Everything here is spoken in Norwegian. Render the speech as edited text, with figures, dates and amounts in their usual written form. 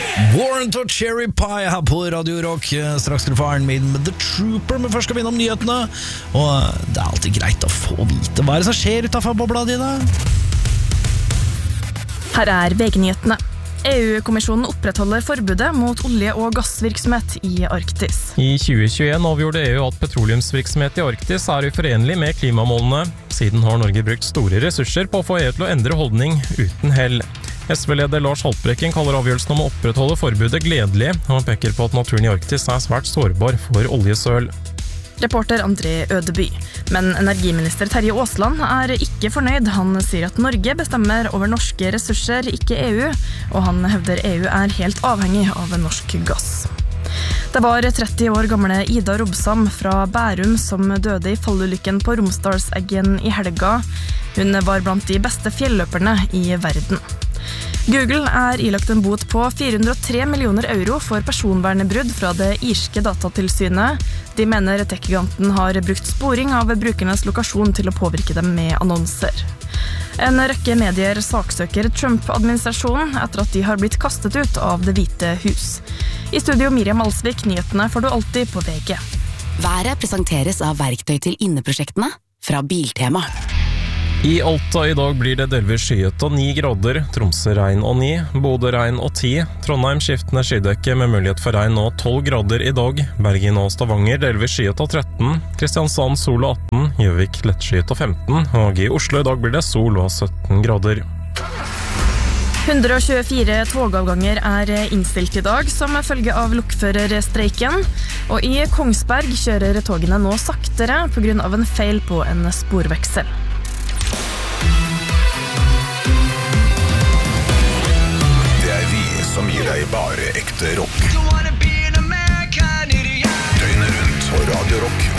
Warrant og Cherry Pie her på Radio Rock. Straks skal du få Iron Maiden med The Trooper, men først skal vi innom nyhetene. Og det er alltid greit å få vite hva er det som skjer utenfor bobla di da? Her er VG-nyhetene. EU-kommisjonen opprettholder forbudet mot olje- og gassvirksomhet i Arktis. I 2021 avgjorde EU at petroleumsvirksomhet i Arktis er uforenlig med klimamålene. Siden har Norge brukt store ressurser på å få EU til å endre holdning uten hell. SV-leder Lars Haltbrekken kaller avgjørelsen om å opprettholde forbudet gledelig. Han peker på at naturen i Arktis er svært sårbar for oljesøl. Reporter André Ødeby. Men energiminister Terje Aasland er ikke fornøyd. Han sier at Norge bestemmer over norske ressurser, ikke EU, og han hevder EU er helt avhengig av norsk gass. Det var 30 år gamle Ida Robsam fra Bærum som døde i fallulykken på Romsdalseggen i helga. Hun var blant de beste fjelløperne i verden. Google er ilagt en bot på 403 millioner euro for personvernbrudd fra det irske datatilsynet. De mener tech-giganten har brukt sporing av brukernes lokasjon til å påvirke dem med annonser. En rekke medier saksøker Trump-administrasjonen etter at de har blitt kastet ut av Det hvite hus. I studio Miriam Alsvik, nyhetene får du alltid på VG. Været presenteres av verktøy til inneprosjektene fra Biltema. I Alta i dag blir det delvis skyet og 9 grader, Tromsø regn og 9, Bodø regn og 10, Trondheim skiftende skydekke med mulighet for regn og 12 grader i dag, Bergen og Stavanger delvis skyet og 13, Kristiansand sol og 18, Gjøvik lettskyet og 15, og i Oslo i dag blir det sol og 17 grader. 124 togavganger er innstilt i dag som følge av lokførerstreiken, og i Kongsberg kjører togene nå saktere på grunn av en feil på en sporveksel. Det er vi som gir deg bare ekte rock.